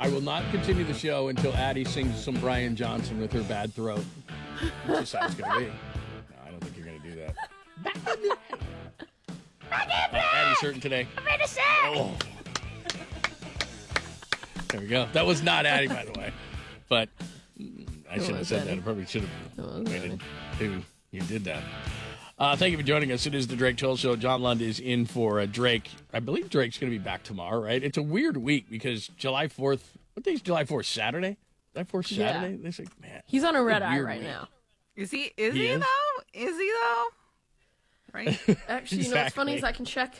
I will not continue the show until Addie sings some Brian Johnson with her bad throat. That's just how it's going to be. No, I don't think you're going to do that. Addie's hurting today. I'm in a set. Oh. There we go. That was not Addie, by the way. But I shouldn't have said that. I probably should have waited till you did that. Thank you for joining us. It is the Drake Toll Show. John Lund is in for Drake. I believe Drake's going to be back tomorrow, right? It's a weird week because July 4th. What day is July 4th? Saturday? July 4th Saturday? Yeah. Like, man, he's on a red eye right now. Is he though? Is he though? Right? Actually, you know what's funny is I can check.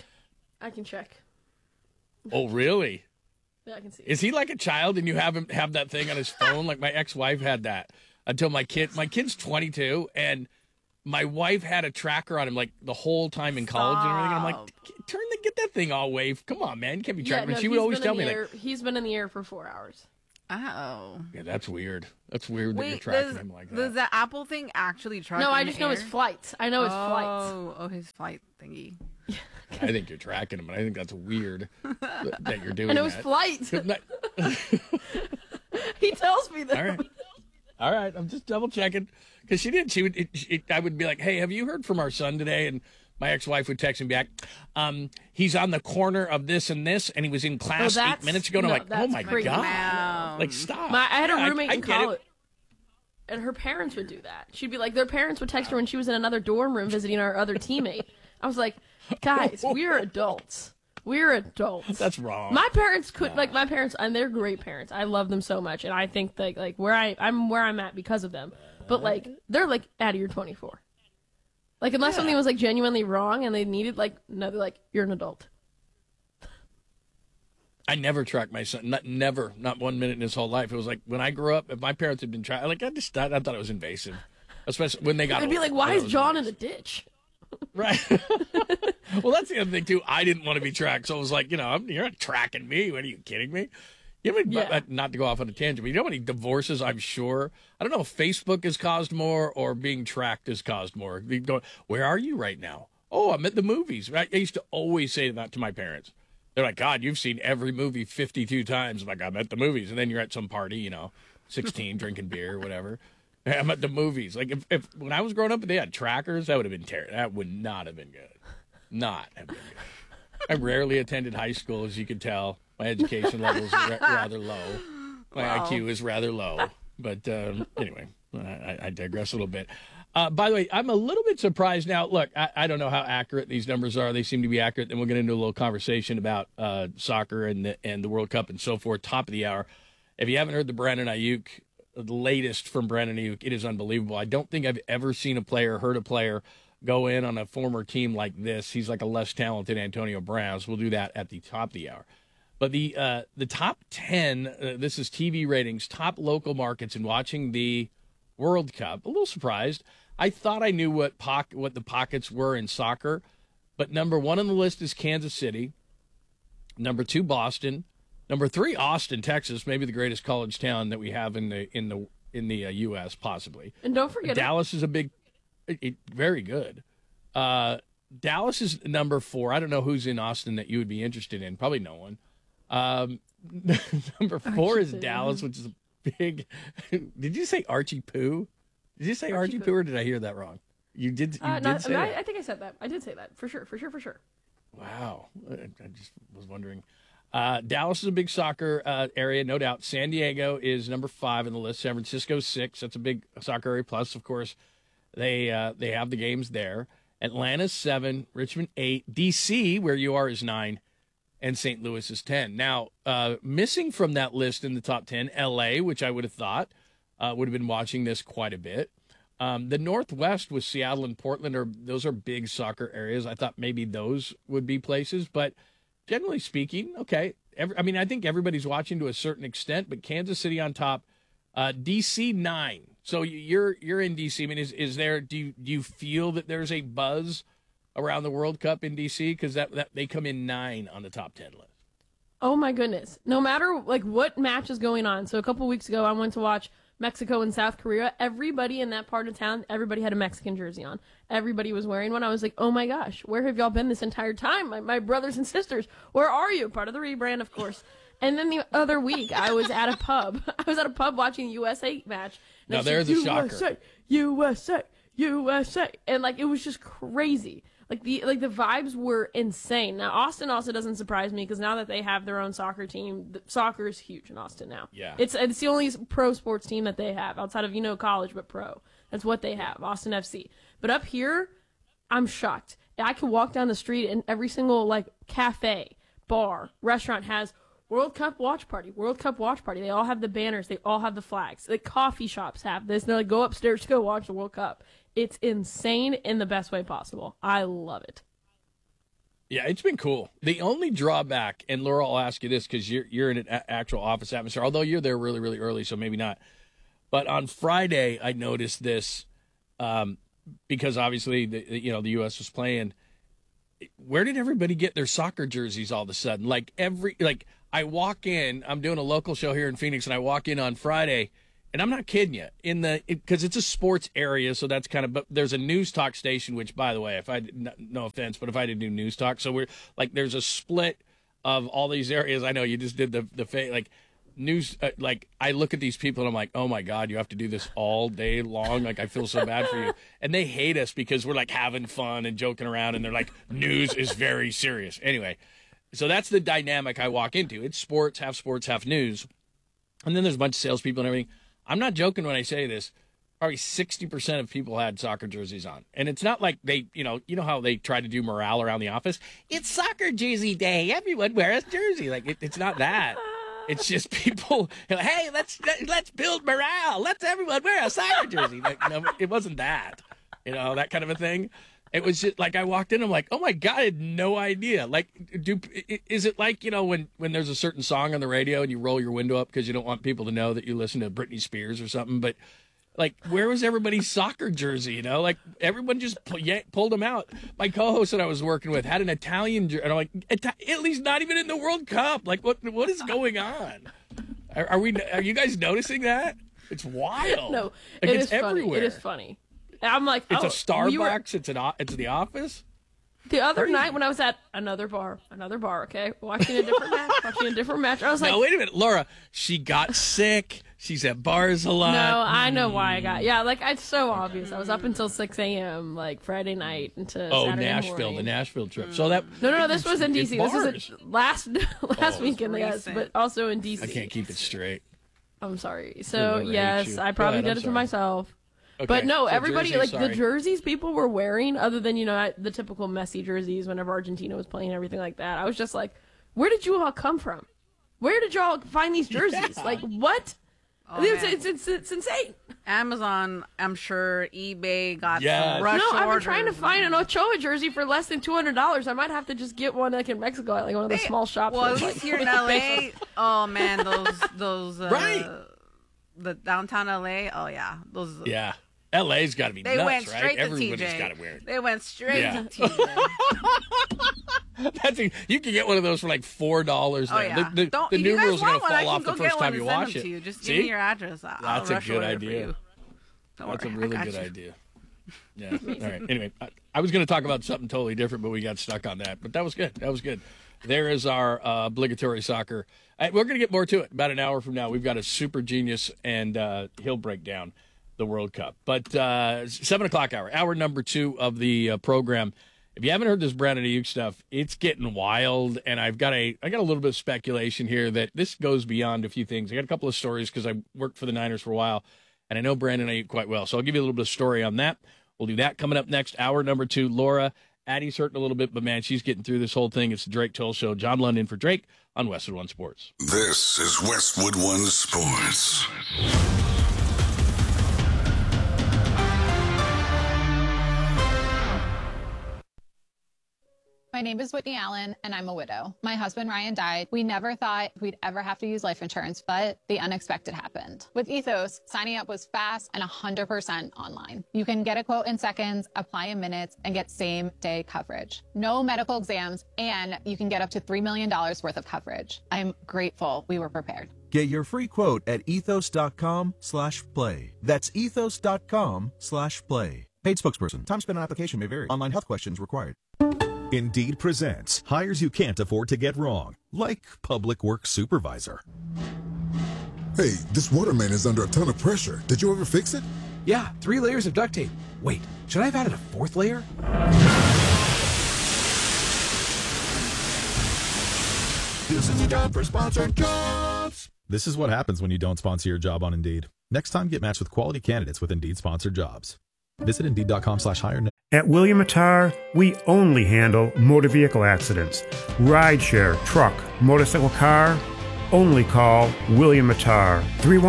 Oh, really? Yeah, I can see. Is he like a child and you have him have that thing on his phone? Like my ex-wife had that until my kid's 22 and my wife had a tracker on him like the whole time in college and everything. And I'm like, get that thing all wave. Come on, man. You can't be tracking. No, she would always tell me like he's been in the air for 4 hours. Oh. Yeah, that's weird. That's weird that you're tracking him like that. Does the Apple thing actually track? No, I just know his flights. I know his flights. Oh, his flight thingy. I think you're tracking him, and I think that's weird that you're doing that. I know his flights. He tells me that. All right. I'm just double checking because she did. I would be like, "Hey, have you heard from our son today?" And my ex-wife would text me back. He's on the corner of this and this, and he was in class 8 minutes ago. And I'm like, "Oh my god!" Wow. Like, stop. I had a roommate in college, it. and her parents would do that. She'd be like, their parents would text her when she was in another dorm room visiting our other teammate. I was like, guys, we're adults. We're adults. That's wrong. My parents my parents, and they're great parents. I love them so much, and I think that like I'm where I'm at because of them. But like they're like, Addie, you're 24. Like unless something was like genuinely wrong and they needed like no, they're like, you're an adult. I never tracked my son. Not 1 minute in his whole life. It was like when I grew up, if my parents had been tracked, like I thought it was invasive, especially when they got. They'd be like, why is John in the ditch? Right. Well, that's the other thing too. I didn't want to be tracked, so it was like, you're not tracking me. What are you kidding me? Not to go off on a tangent, but you know how many divorces I'm sure. I don't know if Facebook has caused more or being tracked has caused more. You go, where are you right now? Oh, I'm at the movies. I used to always say that to my parents. They're like, God, you've seen every movie 52 times. I'm like, I'm at the movies, and then you're at some party, 16, drinking beer, whatever. I'm at the movies. Like if when I was growing up, they had trackers. That would have been terrible. That would not have been good. Not have been good. I rarely attended high school, as you can tell. My education level is rather low. My IQ is rather low. But anyway, I digress a little bit. By the way, I'm a little bit surprised now. Look, I don't know how accurate these numbers are. They seem to be accurate. Then we'll get into a little conversation about soccer and the World Cup and so forth. Top of the hour. If you haven't heard the latest from Brandon Ayuk, it is unbelievable. I don't think I've ever seen heard a player go in on a former team like this. He's like a less talented Antonio Brown. So we'll do that at the top of the hour. But the top 10, this is TV ratings, top local markets in watching the World Cup. A little surprised. I thought I knew what the pockets were in soccer, but number 1 on the list is Kansas City. Number 2, Boston. Number 3, Austin, Texas, maybe the greatest college town that we have in the U.S. possibly. And don't forget, Dallas is very good. Dallas is number 4. I don't know who's in Austin that you would be interested in. Probably no one. Number 4 is Dallas, which is a big. Did you say Archie Poo? Did you say Archie Poo, or did I hear that wrong? You did. Say that. I think I said that. I did say that for sure. Wow, I just was wondering. Dallas is a big soccer area, no doubt. San Diego is number 5 on the list. San Francisco 6. That's a big soccer area. Plus, of course, they have the games there. Atlanta's 7. Richmond 8. D.C., where you are, is 9. And St. Louis is 10. Now, missing from that list in the top 10, L.A., which I would have thought would have been watching this quite a bit. The Northwest with Seattle and Portland, those are big soccer areas. I thought maybe those would be places, but generally speaking, okay. I think everybody's watching to a certain extent, but Kansas City on top, DC 9. So you're in DC. I mean, is there? Do you feel that there's a buzz around the World Cup in DC because that they come in 9 on the top 10 list? Oh my goodness! No matter like what match is going on. So a couple weeks ago, I went to watch Mexico and South Korea. Everybody in that part of town, everybody had a Mexican jersey on. Everybody was wearing one. I was like, oh my gosh, where have y'all been this entire time? My brothers and sisters, where are you? Part of the rebrand, of course. And then the other week, I was at a pub. I was at a pub watching the USA match. Now there's a shocker. USA, USA, and like it was just crazy. Like the vibes were insane. Now Austin also doesn't surprise me because now that they have their own soccer team, soccer is huge in Austin now. Yeah, it's the only pro sports team that they have outside of college, but pro. That's what they have, Austin FC. But up here, I'm shocked. I can walk down the street and every single like cafe, bar, restaurant has World Cup watch party. World Cup watch party. They all have the banners. They all have the flags. The coffee shops have this. They're like, go upstairs to go watch the World Cup. It's insane in the best way possible. I love it. Yeah, it's been cool. The only drawback, and Laura, I'll ask you this because you're in an actual office atmosphere, although you're there really, really early, so maybe not. But on Friday, I noticed this because obviously the U.S. was playing. Where did everybody get their soccer jerseys all of a sudden? I walk in, I'm doing a local show here in Phoenix, and I walk in on Friday. And I'm not kidding you, because it's a sports area, so that's but there's a news talk station, which, by the way, no offense, but if I did do news talk, so we're like, there's a split of all these areas. I know you just did the news, I look at these people and I'm like, oh my God, you have to do this all day long. Like, I feel so bad for you. And they hate us because we're like having fun and joking around, and they're like, news is very serious. Anyway, so that's the dynamic I walk into. It's sports, half news. And then there's a bunch of salespeople and everything. I'm not joking when I say this. Probably 60% of people had soccer jerseys on. And it's not like they, you know how they try to do morale around the office? It's soccer jersey day. Everyone wears a jersey. Like, it's not that. It's just people, hey, let's build morale. Let's everyone wear a soccer jersey. Like, no, it wasn't that, that kind of a thing. It was just like I walked in, I'm like, oh my God, I had no idea. Like, is it like, when there's a certain song on the radio and you roll your window up because you don't want people to know that you listen to Britney Spears or something? But like, where was everybody's soccer jersey? Like, everyone just pulled them out. My co-host that I was working with had an Italian jersey, and I'm like, Italy's not even in the World Cup. Like, what is going on? Are you guys noticing that? It's wild. No, like, it's everywhere. Funny. It is funny. I'm like, it's a Starbucks. It's the office. The other night when I was at another bar, okay, watching a different match, I was like, no, wait a minute, Laura. She got sick. She's at bars a lot. No, I know why I got. Yeah, like, it's so obvious. I was up until 6 a.m. like Friday night into Saturday Nashville, morning. The Nashville trip. So that no, this was in DC. This was last weekend, yes, but also in DC. I can't keep it straight. I'm sorry. So yes, I probably did it to myself. Okay. But no, so everybody, jerseys, the jerseys people were wearing, other than, the typical Messi jerseys whenever Argentina was playing and everything like that. I was just like, where did you all come from? Where did y'all find these jerseys? Yeah. Like, what? Oh, it's insane. Amazon, I'm sure, eBay got some rush No, I've been orders. trying to find an Ochoa jersey for less than $200. I might have to just get one like in Mexico at like one of the small shops. Well, at least here in LA, oh man, those right. The downtown LA, oh yeah, those. Yeah. LA's got to be nuts, went straight right? to Everybody's TJ. got to wear it. They went straight to TJ. You can get one of those for like $4. Oh, yeah. The numeral's going to fall off the go first time you wash it. To you. Just See? give me your address. That's a good idea. That's a really good idea. Yeah. All right. Anyway, I was going to talk about something totally different, but we got stuck on that. But that was good. There is our obligatory soccer. We're going to get more to it about an hour from now. We've got a super genius, and he'll break down the World Cup. But 7 o'clock hour number 2 of the program. If you haven't heard this Brandon Ayuk stuff, it's getting wild, and I got a little bit of speculation here that this goes beyond a few things. I got a couple of stories because I worked for the Niners for a while, and I know Brandon Ayuk quite well. So I'll give you a little bit of story on that. We'll do that coming up next. Hour number 2, Laura. Addie's hurting a little bit, but man, she's getting through this whole thing. It's the Drake Toll Show. John London for Drake on Westwood One Sports. This is Westwood One Sports. My name is Whitney Allen, and I'm a widow. My husband, Ryan, died. We never thought we'd ever have to use life insurance, but the unexpected happened. With Ethos, signing up was fast and 100% online. You can get a quote in seconds, apply in minutes, and get same-day coverage. No medical exams, and you can get up to $3 million worth of coverage. I'm grateful we were prepared. Get your free quote at ethos.com/play. That's ethos.com/play. Paid spokesperson. Time spent on application may vary. Online health questions required. Indeed presents hires you can't afford to get wrong. like public works supervisor. Hey, this water main is under a ton of pressure. Did you ever fix it? Yeah, 3 layers of duct tape. Wait, should I have added a 4th layer? This is a job for sponsored jobs. This is what happens when you don't sponsor your job on Indeed. Next time, get matched with quality candidates with Indeed sponsored jobs. Visit Indeed.com/hire now. At William Attar, we only handle motor vehicle accidents. Rideshare, truck, motorcycle, car. Only call William Attar.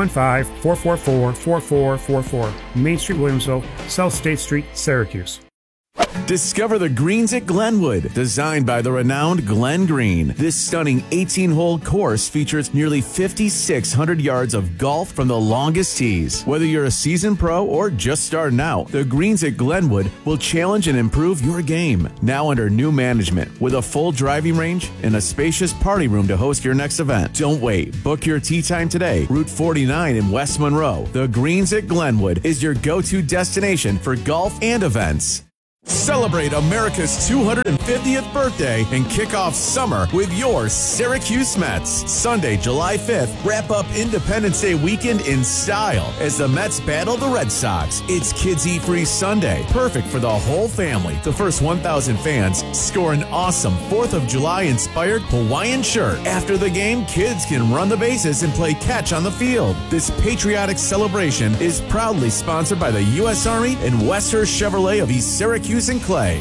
315-444-4444. Main Street, Williamsville, South State Street, Syracuse. Discover the greens at Glenwood, designed by the renowned Glenn Green. This stunning 18-hole course features nearly 5,600 yards of golf from the longest tees. Whether you're a seasoned pro or just starting out, the greens at Glenwood will challenge and improve your game. Now under new management, with a full driving range and a spacious party room to host your next event. Don't wait. Book your tee time today. Route 49 in West Monroe. The greens at Glenwood is your go-to destination for golf and events. Celebrate America's 250th birthday and kick off summer with your Syracuse Mets. Sunday, July 5th, wrap up Independence Day weekend in style as the Mets battle the Red Sox. It's Kids Eat Free Sunday, perfect for the whole family. The first 1,000 fans score an awesome 4th of July-inspired Hawaiian shirt. After the game, kids can run the bases and play catch on the field. This patriotic celebration is proudly sponsored by the U.S. Army and Westhurst Chevrolet of East Syracuse and Clay.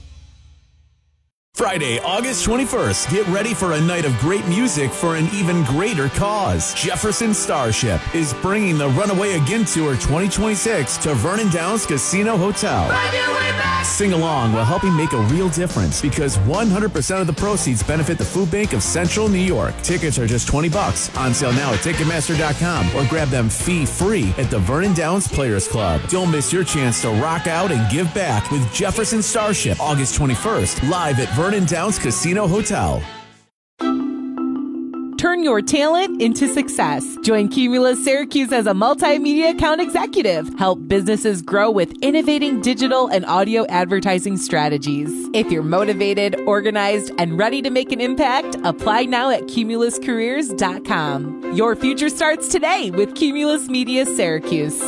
Friday, August 21st, get ready for a night of great music for an even greater cause. Jefferson Starship is bringing the Runaway Again Tour 2026 to Vernon Downs Casino Hotel. Sing along while helping make a real difference because 100% of the proceeds benefit the Food Bank of Central New York. Tickets are just $20. On sale now at Ticketmaster.com or grab them fee-free at the Vernon Downs Players Club. Don't miss your chance to rock out and give back with Jefferson Starship, August 21st, live at Vernon Downs Casino Hotel. Turn your talent into success. Join Cumulus Syracuse as a multimedia account executive. Help businesses grow with innovating digital and audio advertising strategies. If you're motivated, organized, and ready to make an impact, apply now at cumuluscareers.com. Your future starts today with Cumulus Media Syracuse.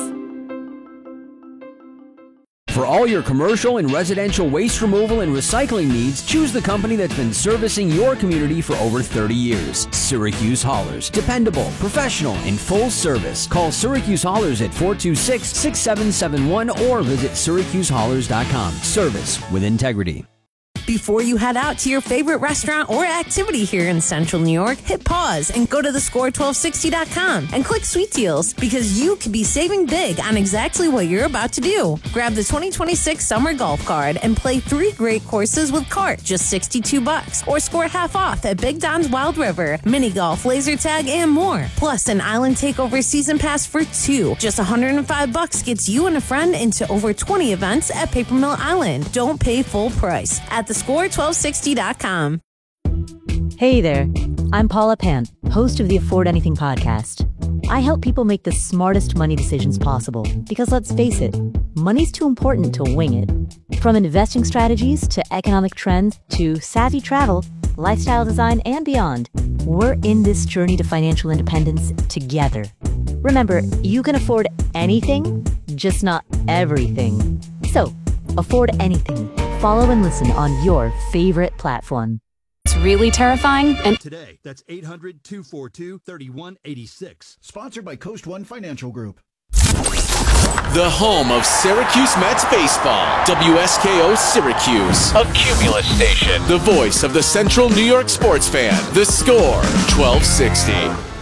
For all your commercial and residential waste removal and recycling needs, choose the company that's been servicing your community for over 30 years. Syracuse Haulers. Dependable, professional, and full service. Call Syracuse Haulers at 426-6771 or visit syracusehaulers.com. Service with integrity. Before you head out to your favorite restaurant or activity here in Central New York, hit pause and go to thescore1260.com and click Sweet Deals because you could be saving big on exactly what you're about to do. Grab the 2026 Summer Golf Card and play 3 great courses with cart, just $62, or score half off at Big Don's Wild River, mini golf, laser tag, and more. Plus, an Island Takeover Season Pass for 2. Just $105 gets you and a friend into over 20 events at Paper Mill Island. Don't pay full price at thescore1260.com. Hey there, I'm Paula Pant, host of the Afford Anything podcast. I help people make the smartest money decisions possible because let's face it, money's too important to wing it. From investing strategies to economic trends to savvy travel, lifestyle design, and beyond, we're in this journey to financial independence together. Remember, you can afford anything, just not everything. So, afford anything. Follow and listen on your favorite platform. It's really terrifying. And today, that's 800-242-3186. Sponsored by Coast One Financial Group. The home of Syracuse Mets baseball. WSKO Syracuse. A Cumulus station. The voice of the Central New York sports fan. The Score, 1260.